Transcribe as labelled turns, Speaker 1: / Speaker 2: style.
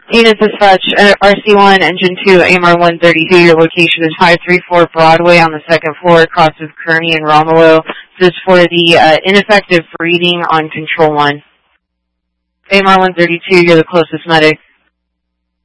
Speaker 1: Unit dispatch, RC1, engine 2, AMR 132. Your location is 534 Broadway on the second floor, across of Kearney and Romolo. This is for the ineffective breathing on Control 1. AMR 132, you're the closest medic.